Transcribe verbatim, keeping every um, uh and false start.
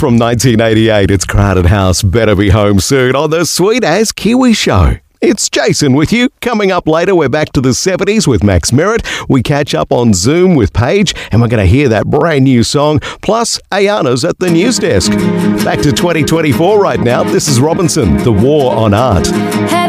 from nineteen eighty-eight. It's Crowded House, Better Be Home Soon on the Sweet As Kiwi Show. It's Jason with you. Coming up later, we're back to the seventies with Max Merritt. We catch up on Zoom with Paige, and we're going to hear that brand new song. Plus, Ayana's at the news desk. Back to twenty twenty-four right now. This is Robinson, The War on Art.